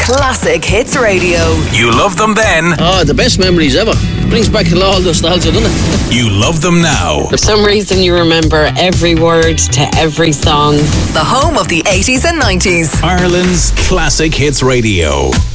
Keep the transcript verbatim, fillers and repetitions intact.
Classic Hits Radio. You love them then. Oh, the best memories ever. Brings back a lot of nostalgia, doesn't it? You love them now. For some reason you remember every word to every song. The home of the eighties and nineties. Ireland's Classic Hits Radio.